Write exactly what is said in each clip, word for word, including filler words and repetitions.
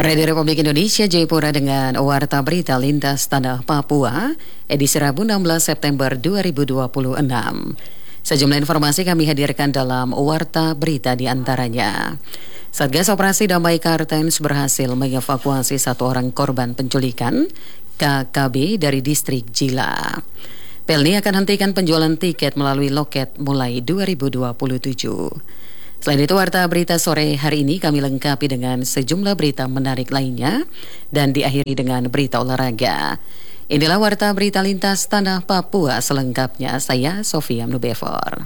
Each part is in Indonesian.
Radio Republik Indonesia Jayapura dengan Warta Berita Lintas Tanah Papua, edisi Rabu enam belas September dua ribu dua puluh enam. Sejumlah informasi kami hadirkan dalam Warta Berita di antaranya. Satgas Operasi Damai Kartens berhasil mengevakuasi satu orang korban penculikan K K B dari distrik Jila. Pelni akan hentikan penjualan tiket melalui loket mulai dua ribu dua puluh tujuh. Selain itu, Warta Berita sore hari ini kami lengkapi dengan sejumlah berita menarik lainnya dan diakhiri dengan berita olahraga. Inilah Warta Berita Lintas Tanah Papua selengkapnya. Saya Sofia Mnubefor.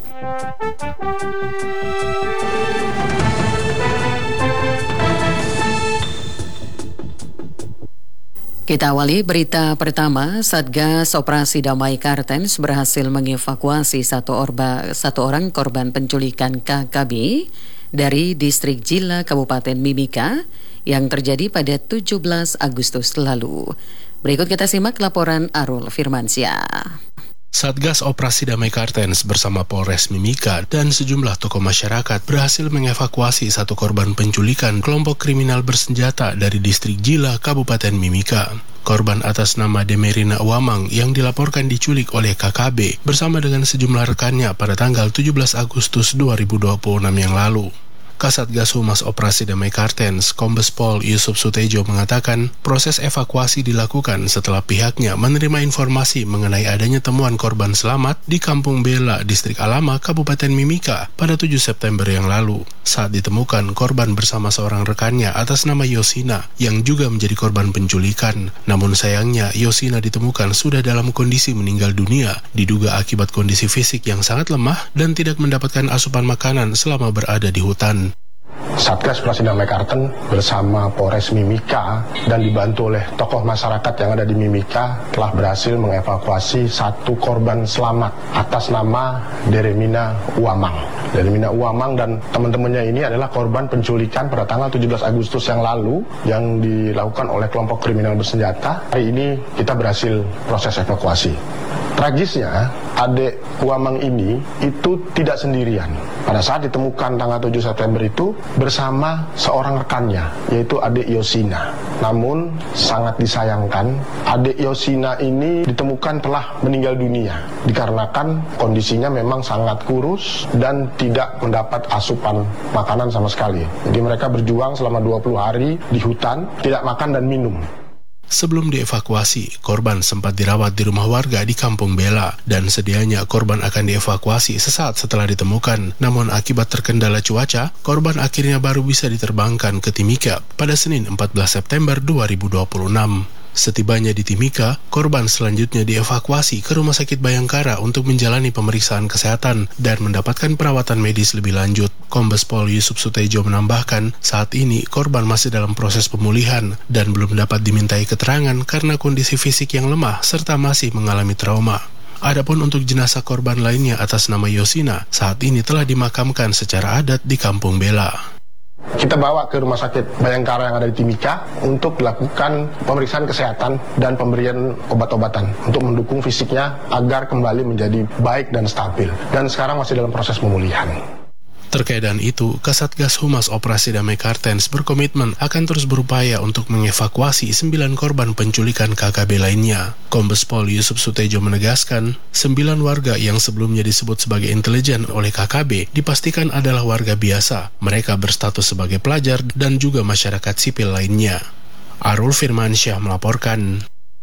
Kita awali berita pertama. Satgas Operasi Damai Kartens berhasil mengevakuasi satu, orba, satu orang korban penculikan K K B dari distrik Jila, Kabupaten Mimika yang terjadi pada tujuh belas Agustus lalu. Berikut kita simak laporan Arul Firmansyah. Satgas Operasi Damai Kartens bersama Polres Mimika dan sejumlah tokoh masyarakat berhasil mengevakuasi satu korban penculikan kelompok kriminal bersenjata dari distrik Jila, Kabupaten Mimika. Korban atas nama Demerina Uamang yang dilaporkan diculik oleh K K B bersama dengan sejumlah rekannya pada tanggal tujuh belas Agustus dua ribu dua puluh enam yang lalu. Kasatgas Humas Operasi Damai Kartens, Kombes Pol Yusuf Sutejo mengatakan proses evakuasi dilakukan setelah pihaknya menerima informasi mengenai adanya temuan korban selamat di Kampung Bela, Distrik Alama, Kabupaten Mimika pada tujuh September yang lalu. Saat ditemukan, korban bersama seorang rekannya atas nama Yosina yang juga menjadi korban penculikan. Namun sayangnya, Yosina ditemukan sudah dalam kondisi meninggal dunia, diduga akibat kondisi fisik yang sangat lemah dan tidak mendapatkan asupan makanan selama berada di hutan. Satgas Operasi Damai Kartens bersama Polres Mimika dan dibantu oleh tokoh masyarakat yang ada di Mimika telah berhasil mengevakuasi satu korban selamat atas nama Deremina Uamang. Deremina Uamang dan teman-temannya ini adalah korban penculikan pada tanggal tujuh belas Agustus yang lalu yang dilakukan oleh kelompok kriminal bersenjata. Hari ini kita berhasil proses evakuasi. Tragisnya, adik Uamang ini itu tidak sendirian. Pada saat ditemukan tanggal tujuh September itu bersama seorang rekannya, yaitu adik Yosina. Namun sangat disayangkan, adik Yosina ini ditemukan telah meninggal dunia dikarenakan kondisinya memang sangat kurus dan tidak mendapat asupan makanan sama sekali. Jadi mereka berjuang selama dua puluh hari di hutan, tidak makan dan minum. Sebelum dievakuasi, korban sempat dirawat di rumah warga di Kampung Bela dan sedianya korban akan dievakuasi sesaat setelah ditemukan. Namun akibat terkendala cuaca, korban akhirnya baru bisa diterbangkan ke Timika pada Senin empat belas September dua ribu dua puluh enam. Setibanya di Timika, korban selanjutnya dievakuasi ke Rumah Sakit Bayangkara untuk menjalani pemeriksaan kesehatan dan mendapatkan perawatan medis lebih lanjut. Kombes Pol Yusuf Sutejo menambahkan, saat ini korban masih dalam proses pemulihan dan belum dapat dimintai keterangan karena kondisi fisik yang lemah serta masih mengalami trauma. Adapun untuk jenazah korban lainnya atas nama Yosina, saat ini telah dimakamkan secara adat di Kampung Bela. Kita bawa ke Rumah Sakit Bayangkara yang ada di Timika untuk dilakukan pemeriksaan kesehatan dan pemberian obat-obatan untuk mendukung fisiknya agar kembali menjadi baik dan stabil. Dan sekarang masih dalam proses pemulihan. Terkait dengan itu, Kasatgas Humas Operasi Damai Kartens berkomitmen akan terus berupaya untuk mengevakuasi sembilan korban penculikan K K B lainnya. Kombes Pol Yusuf Sutejo menegaskan, sembilan warga yang sebelumnya disebut sebagai intelijen oleh K K B dipastikan adalah warga biasa. Mereka berstatus sebagai pelajar dan juga masyarakat sipil lainnya. Arul Firmansyah melaporkan.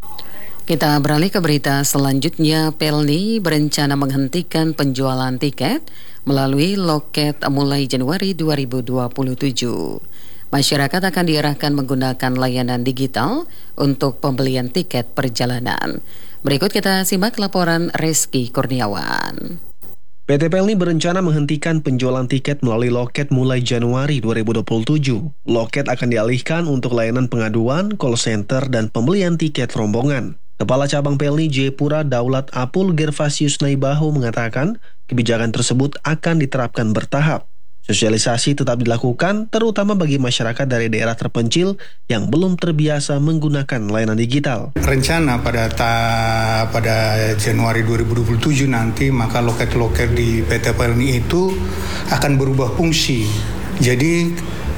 Kita beralih ke berita selanjutnya. Pelni berencana menghentikan penjualan tiket melalui loket mulai Januari dua ribu dua puluh tujuh. Masyarakat akan diarahkan menggunakan layanan digital untuk pembelian tiket perjalanan. Berikut kita simak laporan Reski Kurniawan. P T Pelni berencana menghentikan penjualan tiket melalui loket mulai Januari dua ribu dua puluh tujuh. Loket akan dialihkan untuk layanan pengaduan, call center, dan pembelian tiket rombongan. Kepala Cabang Pelni Jayapura Daulat Apul Gervasius Naibaho mengatakan kebijakan tersebut akan diterapkan bertahap. Sosialisasi tetap dilakukan terutama bagi masyarakat dari daerah terpencil yang belum terbiasa menggunakan layanan digital. Rencana pada ta, pada Januari dua ribu dua puluh tujuh nanti maka loket-loket di P T Pelni itu akan berubah fungsi. Jadi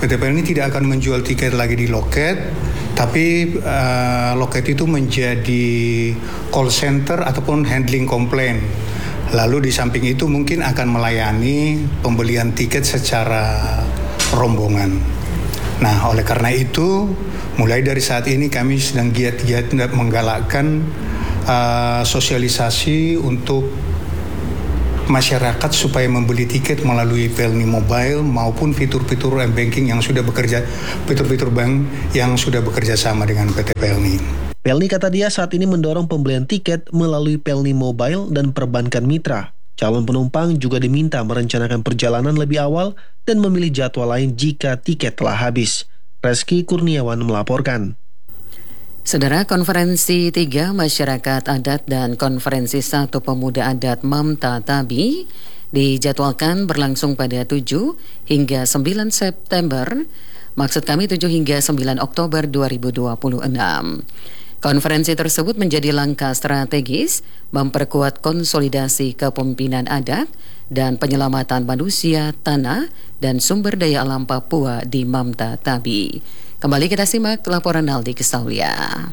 P T P L N I tidak akan menjual tiket lagi di loket, tapi uh, loket itu menjadi call center ataupun handling komplain. Lalu di samping itu mungkin akan melayani pembelian tiket secara rombongan. Nah, oleh karena itu, mulai dari saat ini kami sedang giat-giat menggalakkan uh, sosialisasi untuk masyarakat supaya membeli tiket melalui P L N I Mobile maupun fitur-fitur M-Banking yang sudah bekerja, fitur-fitur bank yang sudah bekerja sama dengan P T P L N I. P L N I kata dia saat ini mendorong pembelian tiket melalui P L N I Mobile dan perbankan mitra. Calon penumpang juga diminta merencanakan perjalanan lebih awal dan memilih jadwal lain jika tiket telah habis. Reski Kurniawan melaporkan. Saudara, Konferensi tiga Masyarakat Adat dan Konferensi satu Pemuda Adat Mamta Tabi dijadwalkan berlangsung pada tujuh hingga sembilan September, maksud kami tujuh hingga sembilan Oktober dua ribu dua puluh enam. Konferensi tersebut menjadi langkah strategis memperkuat konsolidasi kepemimpinan adat dan penyelamatan manusia, tanah, dan sumber daya alam Papua di Mamta Tabi. Kembali kita simak laporan Aldi Kesaulia.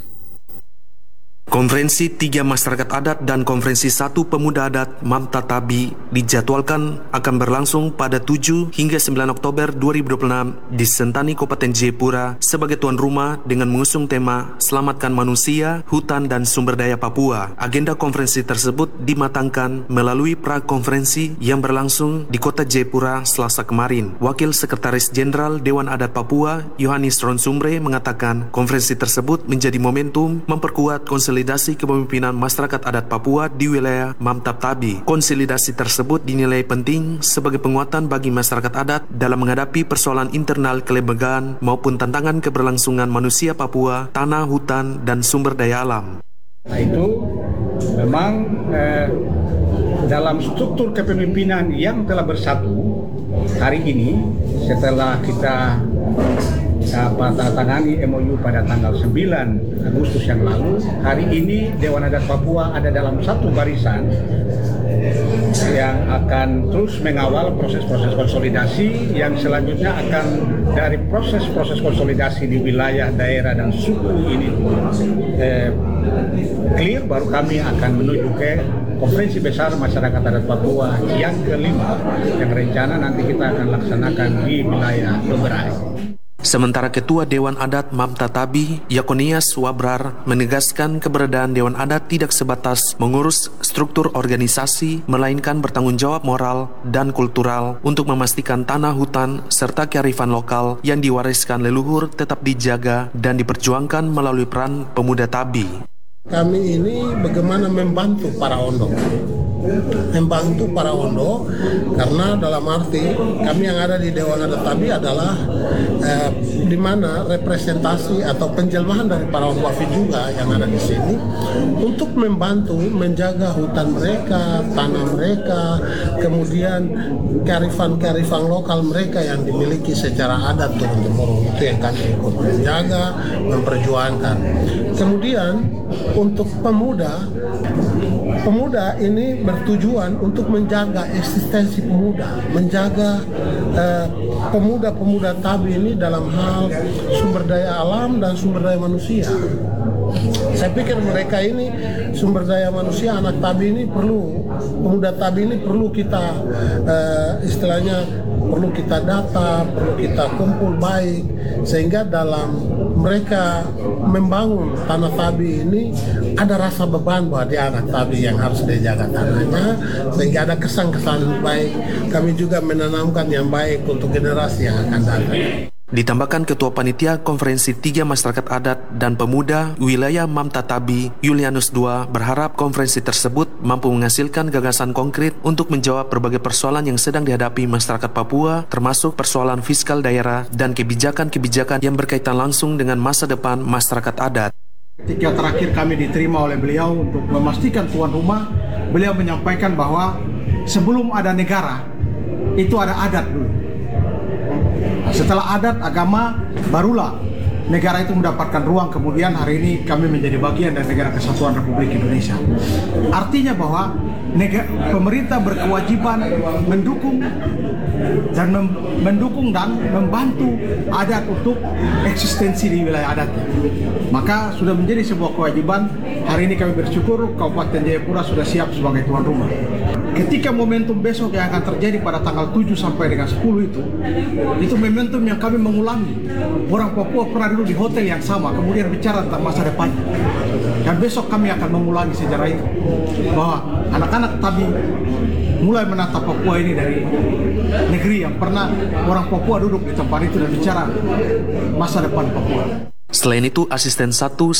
Konferensi tiga Masyarakat Adat dan Konferensi satu Pemuda Adat Mamta Tabi dijadwalkan akan berlangsung pada tujuh hingga sembilan Oktober dua ribu dua puluh enam di Sentani, Kabupaten Jayapura sebagai tuan rumah dengan mengusung tema Selamatkan Manusia, Hutan, dan Sumber Daya Papua. Agenda konferensi tersebut dimatangkan melalui pra-konferensi yang berlangsung di Kota Jayapura Selasa kemarin. Wakil Sekretaris Jenderal Dewan Adat Papua, Yohanes Ronsumbre, mengatakan konferensi tersebut menjadi momentum memperkuat konsolidasi Konsolidasi kepemimpinan masyarakat adat Papua di wilayah Mamta Tabi. Konsolidasi tersebut dinilai penting sebagai penguatan bagi masyarakat adat dalam menghadapi persoalan internal kelembagaan maupun tantangan keberlangsungan manusia Papua, tanah, hutan, dan sumber daya alam. Nah itu memang eh, dalam struktur kepemimpinan yang telah bersatu hari ini setelah kita dapat tangani M O U pada tanggal sembilan Agustus yang lalu, hari ini Dewan Adat Papua ada dalam satu barisan yang akan terus mengawal proses-proses konsolidasi yang selanjutnya akan dari proses-proses konsolidasi di wilayah, daerah, dan suku ini eh, clear, baru kami akan menuju ke Konferensi Besar Masyarakat Adat Papua yang kelima yang rencana nanti kita akan laksanakan di wilayah Doberai. Sementara Ketua Dewan Adat Mamta Tabi, Yakonias Wabrar, menegaskan keberadaan Dewan Adat tidak sebatas mengurus struktur organisasi, melainkan bertanggung jawab moral dan kultural untuk memastikan tanah, hutan, serta kearifan lokal yang diwariskan leluhur tetap dijaga dan diperjuangkan melalui peran pemuda Tabi. Kami ini bagaimana membantu para ondo. Membantu para ondo karena dalam arti kami yang ada di Dewan Adat Tabi adalah eh, di mana representasi atau penjelmahan dari para ondo wafi juga yang ada di sini untuk membantu menjaga hutan mereka, tanah mereka, kemudian kearifan-kearifan lokal mereka yang dimiliki secara adat turun-temurun. Itu yang kami ikut menjaga, memperjuangkan. Kemudian untuk pemuda, pemuda ini bertujuan untuk menjaga eksistensi pemuda, menjaga eh, pemuda-pemuda Tabi ini dalam hal sumber daya alam dan sumber daya manusia. Saya pikir mereka ini sumber daya manusia, anak Tabi ini perlu, pemuda Tabi ini perlu kita eh, istilahnya perlu kita data, perlu kita kumpul baik sehingga dalam mereka membangun tanah Tabi ini ada rasa beban bahwa dia anak Tabi yang harus dijaga tanahnya sehingga ada kesan-kesan baik. Kami juga menanamkan yang baik untuk generasi yang akan datang. Ditambahkan Ketua Panitia Konferensi tiga Masyarakat Adat dan Pemuda Wilayah Mamta Tabi, Julianus kedua, berharap konferensi tersebut mampu menghasilkan gagasan konkret untuk menjawab berbagai persoalan yang sedang dihadapi masyarakat Papua, termasuk persoalan fiskal daerah dan kebijakan-kebijakan yang berkaitan langsung dengan masa depan masyarakat adat. Ketika terakhir kami diterima oleh beliau untuk memastikan tuan rumah, beliau menyampaikan bahwa sebelum ada negara, itu ada adat dulu. Setelah adat, agama, barulah negara itu mendapatkan ruang. Kemudian hari ini kami menjadi bagian dari Negara Kesatuan Republik Indonesia. Artinya bahwa negara, pemerintah berkewajiban mendukung dan mendukung dan membantu adat untuk eksistensi di wilayah adatnya. Maka sudah menjadi sebuah kewajiban. Hari ini kami bersyukur Kabupaten Jayapura sudah siap sebagai tuan rumah. Ketika momentum besok yang akan terjadi pada tanggal tujuh sampai dengan sepuluh itu, itu momentum yang kami mengulangi. Orang Papua pernah dulu di hotel yang sama, kemudian bicara tentang masa depan. Dan besok kami akan mengulangi sejarah itu. Bahwa anak-anak Tabi mulai menatap Papua ini dari negeri yang pernah orang Papua duduk di tempat itu dan bicara masa depan Papua. Selain itu, Asisten satu